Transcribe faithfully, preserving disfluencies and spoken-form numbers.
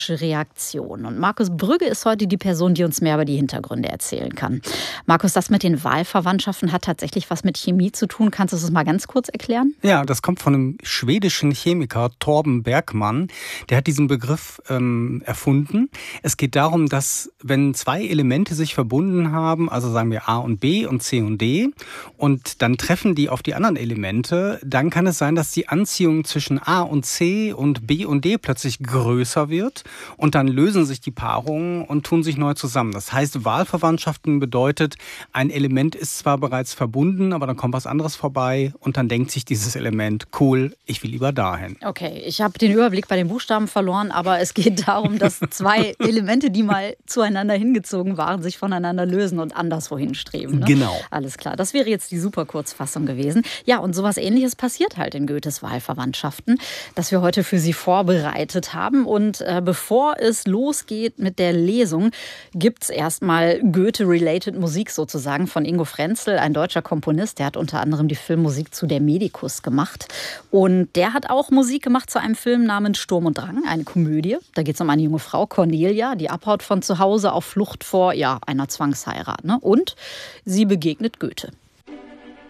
Reaktion. Und Markus Brügge ist heute die Person, die uns mehr über die Hintergründe erzählen kann. Markus, das mit den Wahlverwandtschaften hat tatsächlich was mit Chemie zu tun. Kannst du es mal ganz kurz erklären? Ja, das kommt von einem schwedischen Chemiker, Torben Bergman. Der hat diesen Begriff ähm, erfunden. Es geht darum, dass wenn zwei Elemente sich verbunden haben, also sagen wir A und B und C und D, und dann treffen die auf die anderen Elemente, dann kann es sein, dass die Anziehung zwischen A und C und B und D plötzlich größer wird. Und dann lösen sich die Paarungen und tun sich neu zusammen. Das heißt, Wahlverwandtschaften bedeutet, ein Element ist zwar bereits verbunden, aber dann kommt was anderes vorbei und dann denkt sich dieses Element, cool, ich will lieber dahin. Okay, ich habe den Überblick bei den Buchstaben verloren, aber es geht darum, dass zwei Elemente, die mal zueinander hingezogen waren, sich voneinander lösen und anderswohin streben. Ne? Genau. Alles klar, das wäre jetzt die super Kurzfassung gewesen. Ja, und sowas Ähnliches passiert halt in Goethes Wahlverwandtschaften, das wir heute für Sie vorbereitet haben. Und äh, bevor es losgeht mit der Lesung, gibt es erstmal Goethe-related Musik sozusagen von Ingo Frenzel, ein deutscher Komponist. Der hat unter anderem die Filmmusik zu Der Medikus gemacht. Und der hat auch Musik gemacht zu einem Film namens Sturm und Drang, eine Komödie. Da geht es um eine junge Frau, Cornelia, die abhaut von zu Hause auf Flucht vor ja, einer Zwangsheirat. Ne? Und sie begegnet Goethe.